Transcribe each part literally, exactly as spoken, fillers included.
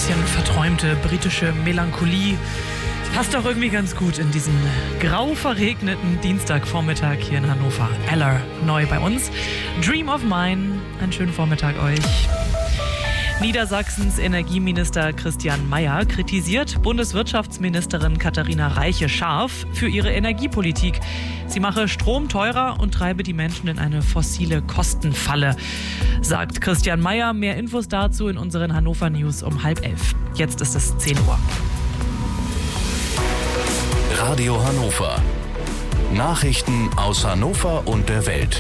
bisschen verträumte britische Melancholie passt doch irgendwie ganz gut in diesen grau verregneten Dienstagvormittag hier in Hannover. Eller, neu bei uns. Dream of Mine. Einen schönen Vormittag euch. Niedersachsens Energieminister Christian Mayer kritisiert Bundeswirtschaftsministerin Katharina Reiche scharf für ihre Energiepolitik. Sie mache Strom teurer und treibe die Menschen in eine fossile Kostenfalle, sagt Christian Mayer. Mehr Infos dazu in unseren Hannover News um halb elf. Jetzt ist es zehn Uhr. Radio Hannover. Nachrichten aus Hannover und der Welt.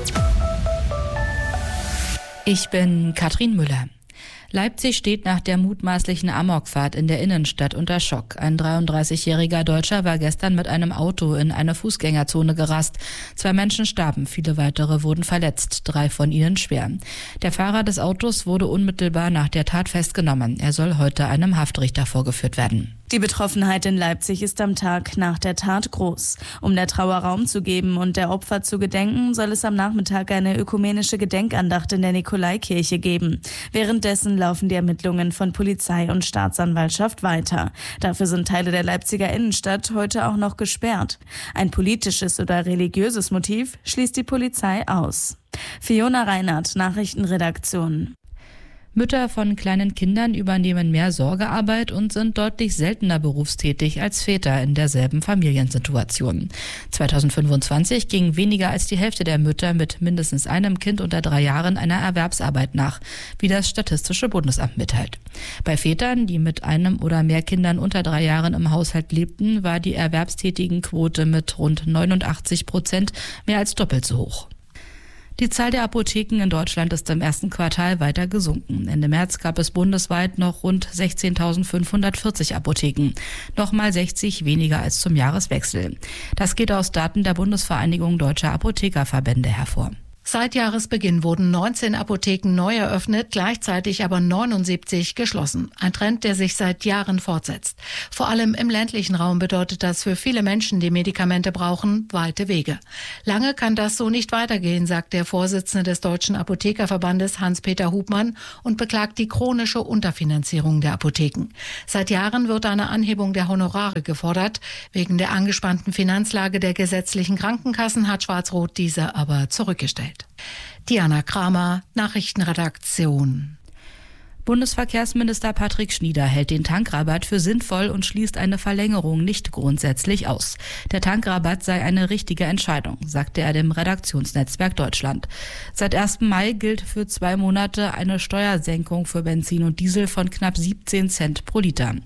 Ich bin Katrin Müller. Leipzig steht nach der mutmaßlichen Amokfahrt in der Innenstadt unter Schock. Ein dreiunddreißigjähriger Deutscher war gestern mit einem Auto in eine Fußgängerzone gerast. Zwei Menschen starben, viele weitere wurden verletzt, drei von ihnen schwer. Der Fahrer des Autos wurde unmittelbar nach der Tat festgenommen. Er soll heute einem Haftrichter vorgeführt werden. Die Betroffenheit in Leipzig ist am Tag nach der Tat groß. Um der Trauer Raum zu geben und der Opfer zu gedenken, soll es am Nachmittag eine ökumenische Gedenkandacht in der Nikolaikirche geben. Währenddessen laufen die Ermittlungen von Polizei und Staatsanwaltschaft weiter. Dafür sind Teile der Leipziger Innenstadt heute auch noch gesperrt. Ein politisches oder religiöses Motiv schließt die Polizei aus. Fiona Reinhardt, Nachrichtenredaktion. Mütter von kleinen Kindern übernehmen mehr Sorgearbeit und sind deutlich seltener berufstätig als Väter in derselben Familiensituation. zweitausendfünfundzwanzig ging weniger als die Hälfte der Mütter mit mindestens einem Kind unter drei Jahren einer Erwerbsarbeit nach, wie das Statistische Bundesamt mitteilt. Bei Vätern, die mit einem oder mehr Kindern unter drei Jahren im Haushalt lebten, war die Erwerbstätigenquote mit rund neunundachtzig Prozent mehr als doppelt so hoch. Die Zahl der Apotheken in Deutschland ist im ersten Quartal weiter gesunken. Ende März gab es bundesweit noch rund sechzehntausendfünfhundertvierzig Apotheken. Nochmal sechzig weniger als zum Jahreswechsel. Das geht aus Daten der Bundesvereinigung Deutscher Apothekerverbände hervor. Seit Jahresbeginn wurden neunzehn Apotheken neu eröffnet, gleichzeitig aber neunundsiebzig geschlossen. Ein Trend, der sich seit Jahren fortsetzt. Vor allem im ländlichen Raum bedeutet das für viele Menschen, die Medikamente brauchen, weite Wege. Lange kann das so nicht weitergehen, sagt der Vorsitzende des Deutschen Apothekerverbandes Hans-Peter Hubmann und beklagt die chronische Unterfinanzierung der Apotheken. Seit Jahren wird eine Anhebung der Honorare gefordert. Wegen der angespannten Finanzlage der gesetzlichen Krankenkassen hat Schwarz-Rot diese aber zurückgestellt. Diana Kramer, Nachrichtenredaktion. Bundesverkehrsminister Patrick Schnieder hält den Tankrabatt für sinnvoll und schließt eine Verlängerung nicht grundsätzlich aus. Der Tankrabatt sei eine richtige Entscheidung, sagte er dem Redaktionsnetzwerk Deutschland. Seit ersten Mai gilt für zwei Monate eine Steuersenkung für Benzin und Diesel von knapp siebzehn Cent pro Liter.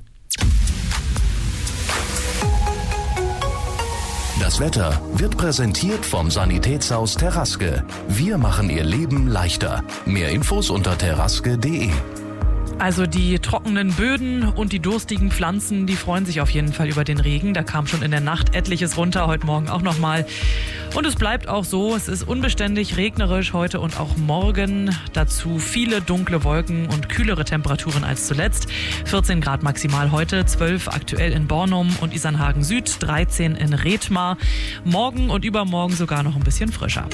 Das Wetter wird präsentiert vom Sanitätshaus Terraske. Wir machen Ihr Leben leichter. Mehr Infos unter terraske punkt de. Also die trockenen Böden und die durstigen Pflanzen, die freuen sich auf jeden Fall über den Regen. Da kam schon in der Nacht etliches runter, heute Morgen auch nochmal. Und es bleibt auch so, es ist unbeständig regnerisch heute und auch morgen. Dazu viele dunkle Wolken und kühlere Temperaturen als zuletzt. vierzehn Grad maximal heute, zwölf aktuell in Bornum und Isernhagen Süd, dreizehn in Rethmar. Morgen und übermorgen sogar noch ein bisschen frischer.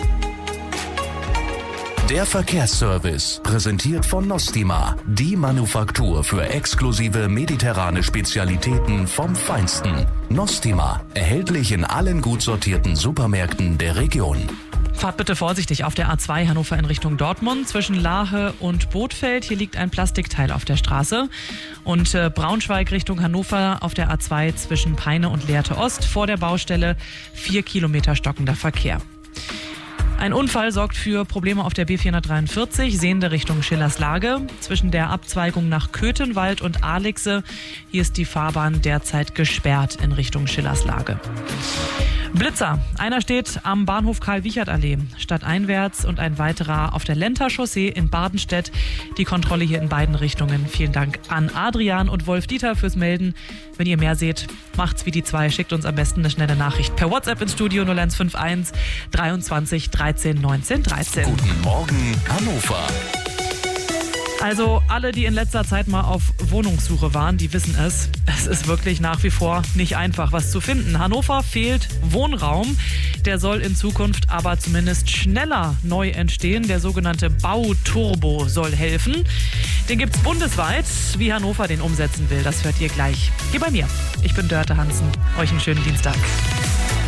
Der Verkehrsservice, präsentiert von Nostima, die Manufaktur für exklusive mediterrane Spezialitäten vom Feinsten. Nostima, erhältlich in allen gut sortierten Supermärkten der Region. Fahrt bitte vorsichtig auf der A zwei Hannover in Richtung Dortmund zwischen Lahe und Bothfeld. Hier liegt ein Plastikteil auf der Straße. Und äh, Braunschweig Richtung Hannover auf der A zwei zwischen Peine und Lehrte Ost vor der Baustelle. Vier Kilometer stockender Verkehr. Ein Unfall sorgt für Probleme auf der B vierhundertdreiundvierzig, sehende Richtung Schillerslage. Zwischen der Abzweigung nach Köthenwald und Alixe. Hier ist die Fahrbahn derzeit gesperrt in Richtung Schillerslage. Blitzer. Einer steht am Bahnhof Karl-Wiechert-Allee stadteinwärts und ein weiterer auf der Lenter Chaussee in Bardenstedt. Die Kontrolle hier in beiden Richtungen. Vielen Dank an Adrian und Wolf-Dieter fürs Melden. Wenn ihr mehr seht, macht's wie die zwei. Schickt uns am besten eine schnelle Nachricht per WhatsApp ins Studio null eins fünf eins dreiundzwanzig dreizehn neunzehn dreizehn. Guten Morgen, Hannover. Also alle, die in letzter Zeit mal auf Wohnungssuche waren, die wissen es. Es ist wirklich nach wie vor nicht einfach, was zu finden. Hannover fehlt Wohnraum. Der soll in Zukunft aber zumindest schneller neu entstehen. Der sogenannte Bauturbo soll helfen. Den gibt's bundesweit. Wie Hannover den umsetzen will, das hört ihr gleich hier bei mir. Ich bin Dörte Hansen. Euch einen schönen Dienstag.